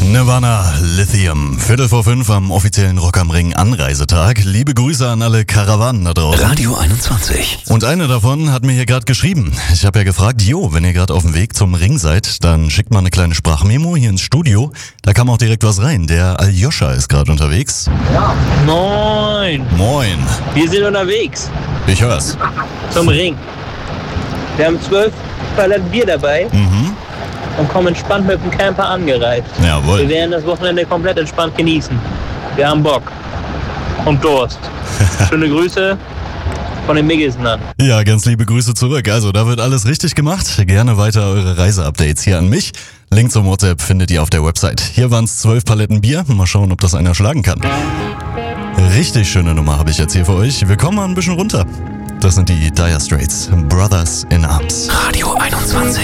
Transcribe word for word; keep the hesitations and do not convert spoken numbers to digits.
Nirvana, Lithium. Viertel vor fünf am offiziellen Rock am Ring Anreisetag. Liebe Grüße an alle Karawanen da draußen. Radio einundzwanzig. Und eine davon hat mir hier gerade geschrieben. Ich habe ja gefragt, jo, wenn ihr gerade auf dem Weg zum Ring seid, dann schickt mal eine kleine Sprachmemo hier ins Studio. Da kam auch direkt was rein. Der Aljoscha ist gerade unterwegs. Ja. Moin. Moin. Wir sind unterwegs Ich hör's. zum Ring. Wir haben zwölf Paletten Bier dabei Mhm. und kommen entspannt mit dem Camper angereist. Wir Jawohl. werden das Wochenende komplett entspannt genießen. Wir haben Bock und Durst. Schöne Grüße von den Miggelsen an. Ja, ganz liebe Grüße zurück. Also, da wird alles richtig gemacht. Gerne weiter eure Reiseupdates hier an mich. Link zum WhatsApp findet ihr auf der Website. Hier waren's zwölf Paletten Bier. Mal schauen, ob das einer schlagen kann. Richtig schöne Nummer habe ich jetzt hier für euch. Wir kommen mal ein bisschen runter. Das sind die Dire Straits, Brothers in Arms. Radio einundzwanzig.